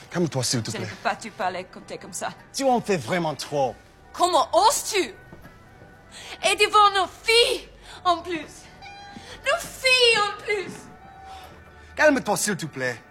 Calme-toi, s'il te Je ne plaît. peux pas te parler comme t'es comme ça. Tu en fais vraiment trop. Comment oses-tu? Et devant nos filles, en plus. Nos filles, en plus. Calme-toi, s'il te plaît.